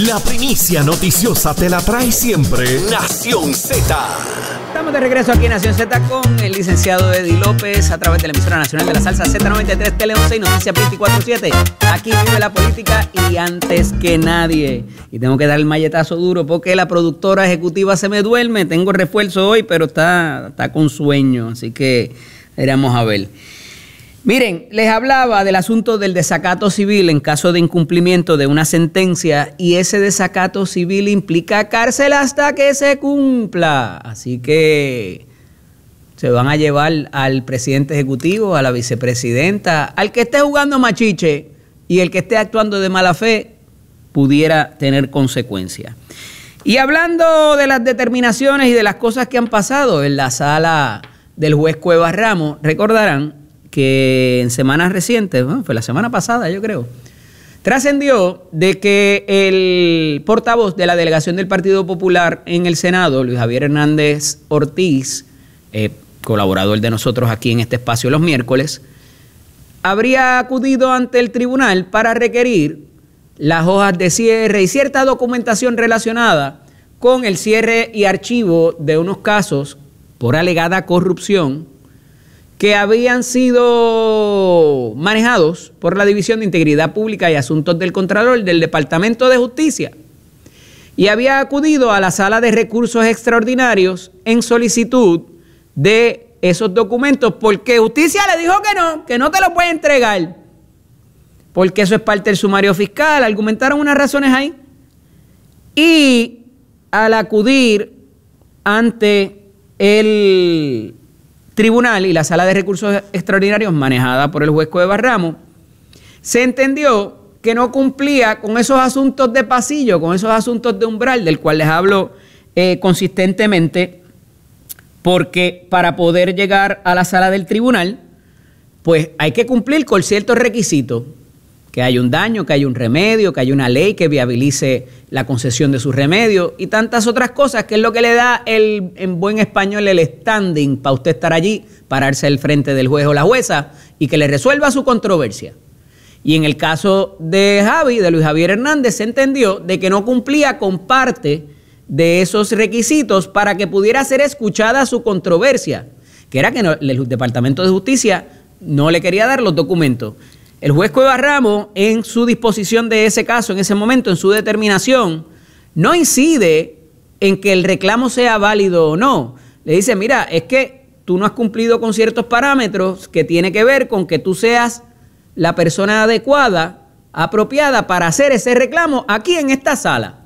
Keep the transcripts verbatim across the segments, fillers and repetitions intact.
La primicia noticiosa te la trae siempre Nación Z. Estamos de regreso aquí en Nación Z con el licenciado Eddie López a través de la emisora nacional de la salsa Z noventa y tres, Tele once y Noticias veinticuatro siete. Aquí vive la política y antes que nadie. Y tengo que dar el malletazo duro porque la productora ejecutiva se me duerme. Tengo refuerzo hoy, pero está, está con sueño. Así que veremos a ver. Miren, les hablaba del asunto del desacato civil en caso de incumplimiento de una sentencia y ese desacato civil implica cárcel hasta que se cumpla. Así que se van a llevar al presidente ejecutivo, a la vicepresidenta, al que esté jugando machiche y el que esté actuando de mala fe pudiera tener consecuencias. Y hablando de las determinaciones y de las cosas que han pasado en la sala del juez Cuevas Ramos, recordarán que en semanas recientes, bueno, fue la semana pasada yo creo, trascendió de que el portavoz de la delegación del Partido Popular en el Senado, Luis Javier Hernández Ortiz, eh, colaborador de nosotros aquí en este espacio los miércoles, habría acudido ante el tribunal para requerir las hojas de cierre y cierta documentación relacionada con el cierre y archivo de unos casos por alegada corrupción que habían sido manejados por la División de Integridad Pública y Asuntos del Contralor del Departamento de Justicia y había acudido a la Sala de Recursos Extraordinarios en solicitud de esos documentos porque Justicia le dijo que no, que no te lo puede entregar porque eso es parte del sumario fiscal, argumentaron unas razones ahí y al acudir ante el tribunal y la Sala de Recursos Extraordinarios manejada por el juez Cuevas Ramos, se entendió que no cumplía con esos asuntos de pasillo, con esos asuntos de umbral, del cual les hablo eh, consistentemente, porque para poder llegar a la sala del tribunal, pues hay que cumplir con ciertos requisitos, que haya un daño, que haya un remedio, que haya una ley que viabilice la concesión de su remedio y tantas otras cosas, que es lo que le da el, en buen español el standing para usted estar allí, pararse al frente del juez o la jueza y que le resuelva su controversia. Y en el caso de Javi, de Luis Javier Hernández, se entendió de que no cumplía con parte de esos requisitos para que pudiera ser escuchada su controversia, que era que no, el Departamento de Justicia no le quería dar los documentos. El juez Cuevas Ramos, en su disposición de ese caso, en ese momento, en su determinación, no incide en que el reclamo sea válido o no. Le dice, mira, es que tú no has cumplido con ciertos parámetros que tiene que ver con que tú seas la persona adecuada, apropiada para hacer ese reclamo aquí en esta sala.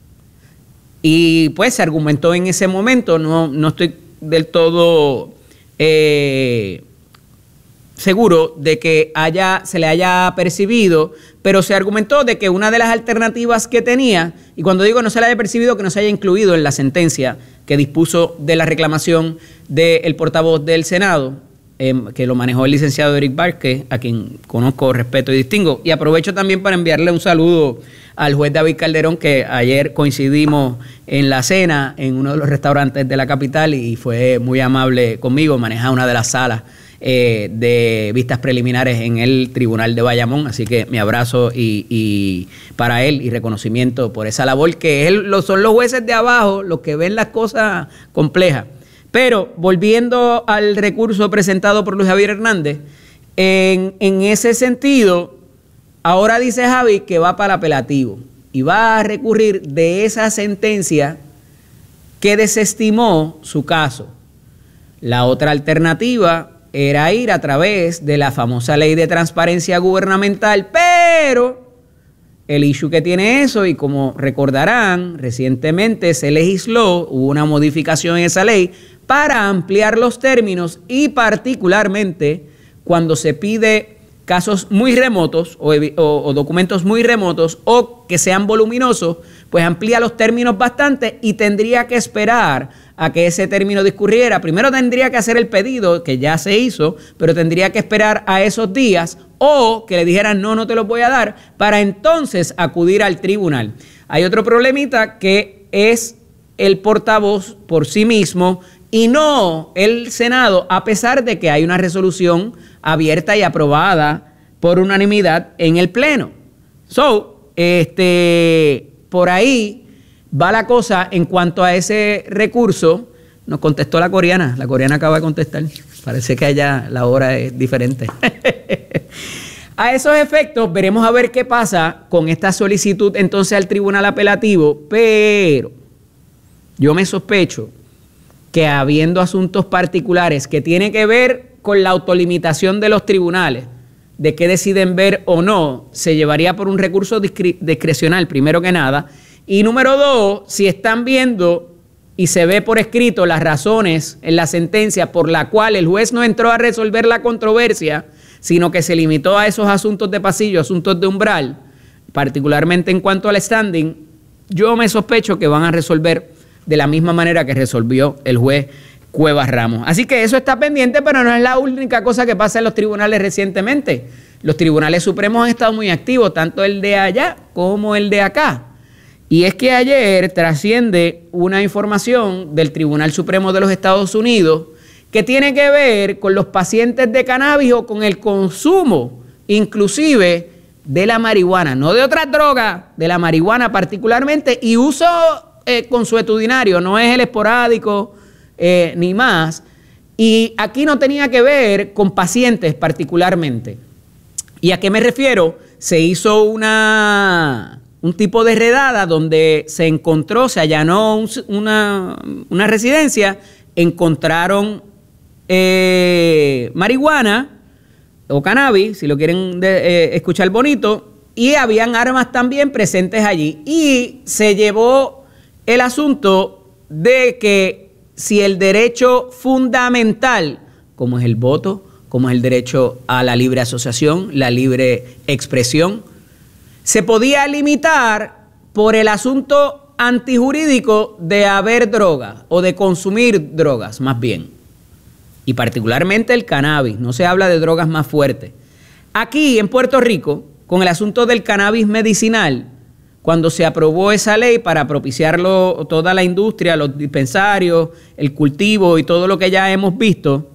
Y pues se argumentó en ese momento, no, no estoy del todo Eh, seguro de que haya, se le haya percibido, pero se argumentó de que una de las alternativas que tenía, y cuando digo no se le haya percibido, que no se haya incluido en la sentencia que dispuso de la reclamación del portavoz del Senado, eh, que lo manejó el licenciado Eric Vázquez, a quien conozco, respeto y distingo. Y aprovecho también para enviarle un saludo al juez David Calderón, que ayer coincidimos en la cena en uno de los restaurantes de la capital y fue muy amable conmigo, maneja una de las salas Eh, de vistas preliminares en el Tribunal de Bayamón, así que mi abrazo y, y para él y reconocimiento por esa labor que él, lo, son los jueces de abajo los que ven las cosas complejas. Pero volviendo al recurso presentado por Luis Javier Hernández, en, en ese sentido, ahora dice Javi que va para el apelativo y va a recurrir de esa sentencia que desestimó su caso. La otra alternativa era ir a través de la famosa ley de transparencia gubernamental, pero el issue que tiene eso, y como recordarán, recientemente se legisló, hubo una modificación en esa ley para ampliar los términos y particularmente cuando se pide casos muy remotos o, o, o documentos muy remotos o que sean voluminosos, pues amplía los términos bastante y tendría que esperar a que ese término discurriera. Primero tendría que hacer el pedido, que ya se hizo, pero tendría que esperar a esos días o que le dijeran no, no te lo voy a dar, para entonces acudir al tribunal. Hay otro problemita que es el portavoz por sí mismo y no el Senado, a pesar de que hay una resolución abierta y aprobada por unanimidad en el Pleno. So, este, por ahí va la cosa en cuanto a ese recurso. Nos contestó la coreana, la coreana acaba de contestar. Parece que allá la hora es diferente. A esos efectos, veremos a ver qué pasa con esta solicitud entonces al tribunal apelativo, pero yo me sospecho que habiendo asuntos particulares que tienen que ver con la autolimitación de los tribunales, de qué deciden ver o no, se llevaría por un recurso discre- discrecional, primero que nada. Y número dos, si están viendo y se ve por escrito las razones en la sentencia por la cual el juez no entró a resolver la controversia, sino que se limitó a esos asuntos de pasillo, asuntos de umbral, particularmente en cuanto al standing, yo me sospecho que van a resolver de la misma manera que resolvió el juez Cuevas Ramos. Así que eso está pendiente, pero no es la única cosa que pasa en los tribunales recientemente. Los tribunales supremos han estado muy activos, tanto el de allá como el de acá. Y es que ayer trasciende una información del Tribunal Supremo de los Estados Unidos que tiene que ver con los pacientes de cannabis o con el consumo, inclusive de la marihuana, no de otras drogas, de la marihuana particularmente, y uso eh, consuetudinario, no es el esporádico eh, ni más. Y aquí no tenía que ver con pacientes particularmente. ¿Y a qué me refiero? Se hizo una, un tipo de redada donde se encontró, se allanó un, una, una residencia, encontraron eh, marihuana o cannabis, si lo quieren de, eh, escuchar bonito, y habían armas también presentes allí. Y se llevó el asunto de que si el derecho fundamental, como es el voto, como es el derecho a la libre asociación, la libre expresión, se podía limitar por el asunto antijurídico de haber drogas o de consumir drogas, más bien. Y particularmente el cannabis, no se habla de drogas más fuertes. Aquí en Puerto Rico, con el asunto del cannabis medicinal, cuando se aprobó esa ley para propiciarlo toda la industria, los dispensarios, el cultivo y todo lo que ya hemos visto,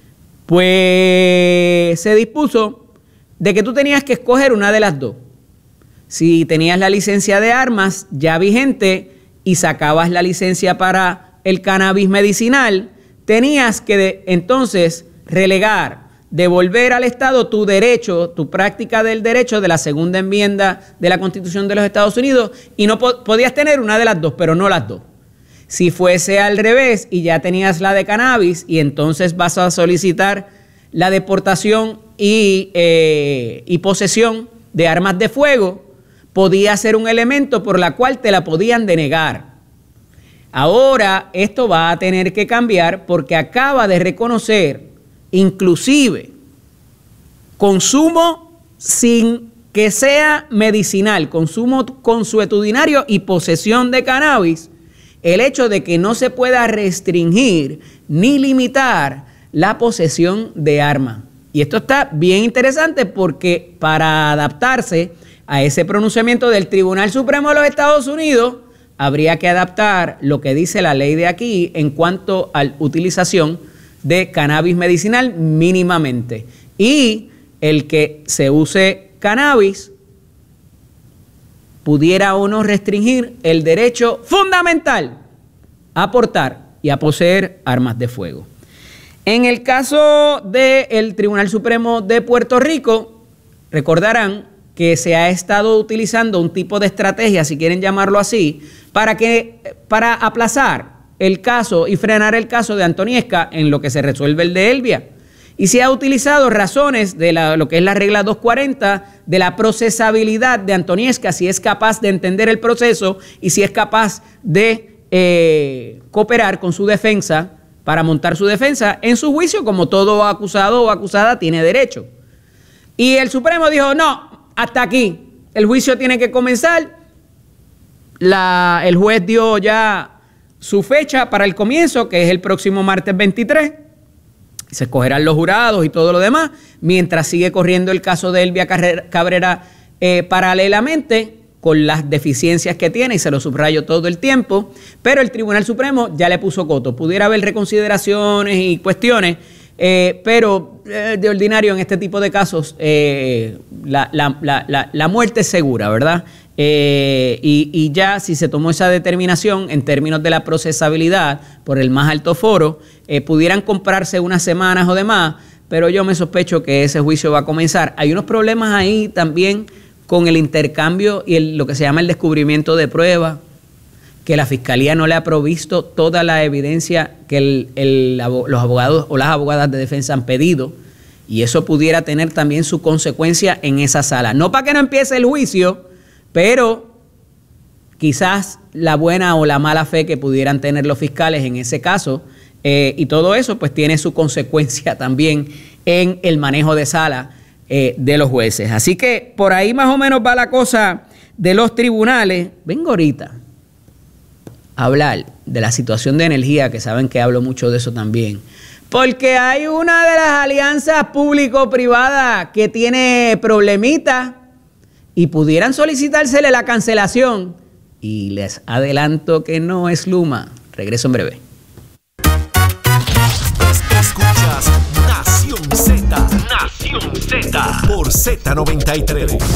pues se dispuso de que tú tenías que escoger una de las dos. Si tenías la licencia de armas ya vigente y sacabas la licencia para el cannabis medicinal, tenías que de, entonces relegar, devolver al Estado tu derecho, tu práctica del derecho de la segunda enmienda de la Constitución de los Estados Unidos, y no po- podías tener una de las dos, pero no las dos. Si fuese al revés y ya tenías la de cannabis y entonces vas a solicitar la deportación y, eh, y posesión de armas de fuego, podía ser un elemento por la cual te la podían denegar. Ahora esto va a tener que cambiar porque acaba de reconocer inclusive consumo sin que sea medicinal, consumo consuetudinario y posesión de cannabis, el hecho de que no se pueda restringir ni limitar la posesión de armas. Y esto está bien interesante porque para adaptarse a ese pronunciamiento del Tribunal Supremo de los Estados Unidos, habría que adaptar lo que dice la ley de aquí en cuanto a la utilización de cannabis medicinal mínimamente. Y el que se use cannabis pudiera o no restringir el derecho fundamental a portar y a poseer armas de fuego. En el caso del Tribunal Supremo de Puerto Rico, recordarán que se ha estado utilizando un tipo de estrategia, si quieren llamarlo así, para, que, para aplazar el caso y frenar el caso de Antoniesca en lo que se resuelve el de Elvia. Y se ha utilizado razones de la, lo que es la regla doscientos cuarenta, de la procesabilidad de Antoniesca, si es capaz de entender el proceso y si es capaz de eh, cooperar con su defensa para montar su defensa en su juicio, como todo acusado o acusada tiene derecho. Y el Supremo dijo, no, hasta aquí, el juicio tiene que comenzar. La, el juez dio ya su fecha para el comienzo, que es el próximo martes veintitrés. Se escogerán los jurados y todo lo demás, mientras sigue corriendo el caso de Elvia Cabrera eh, paralelamente, con las deficiencias que tiene, y se lo subrayo todo el tiempo, pero el Tribunal Supremo ya le puso coto. Pudiera haber reconsideraciones y cuestiones, eh, pero eh, de ordinario en este tipo de casos eh, la, la, la, la, la muerte es segura, ¿verdad? Eh, y, y ya si se tomó esa determinación en términos de la procesabilidad por el más alto foro, eh, pudieran comprarse unas semanas o demás, pero yo me sospecho que ese juicio va a comenzar. Hay unos problemas ahí también con el intercambio y el, lo que se llama el descubrimiento de pruebas, que la Fiscalía no le ha provisto toda la evidencia que el, el, los abogados o las abogadas de defensa han pedido, y eso pudiera tener también su consecuencia en esa sala. No para que no empiece el juicio, pero quizás la buena o la mala fe que pudieran tener los fiscales en ese caso, eh, y todo eso pues tiene su consecuencia también en el manejo de sala eh, de los jueces. Así que por ahí más o menos va la cosa de los tribunales. Vengo ahorita a hablar de la situación de energía, que saben que hablo mucho de eso también, porque hay una de las alianzas público-privadas que tiene problemitas y pudieran solicitársele la cancelación. Y les adelanto que no es Luma. Regreso en breve. Escuchas Nación Z. Nación Z. Por Z noventa y tres.